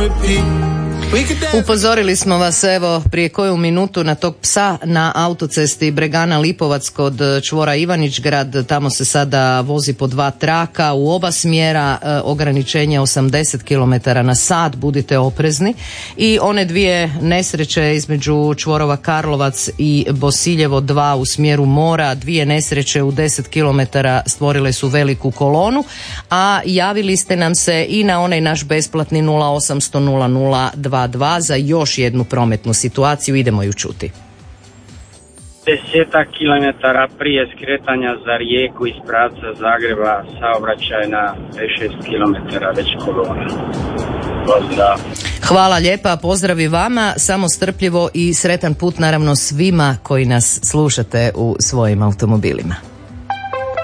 Upozorili smo vas evo prije koju minutu na tog psa na autocesti Bregana Lipovac kod čvora Ivanić-grad. Tamo se sada vozi po 2 traka u oba smjera, ograničenje 80 km/h, budite oprezni. I one 2 nesreće između čvorova Karlovac i Bosiljevo 2 u smjeru mora, 2 nesreće u 10 km stvorile su veliku kolonu, a javili ste nam se i na onaj naš besplatni 0800 00 22 za još jednu prometnu situaciju. Idemo ju čuti. 10 kilometara prije skretanja za Rijeku iz pravca Zagreba saobraćaj na 5-6 kilometara već kolona. Pozdrav. Hvala lijepa, pozdrav i vama, samo strpljivo i sretan put naravno svima koji nas slušate u svojim automobilima.